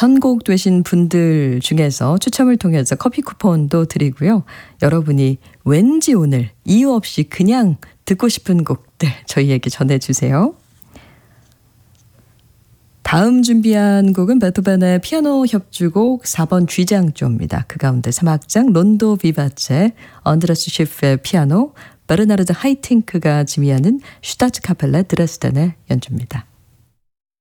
선곡되신 분들 중에서 추첨을 통해서 커피 쿠폰도 드리고요. 여러분이 왠지 오늘 이유 없이 그냥 듣고 싶은 곡들 저희에게 전해주세요. 다음 준비한 곡은 베토벤의 피아노 협주곡 4번 G장조입니다. 그 가운데 3악장 론도 비바체, 언드라스 셰프의 피아노, 베르나르드 하이팅크가 지휘하는 슈타츠 카펠레 드레스덴의 연주입니다.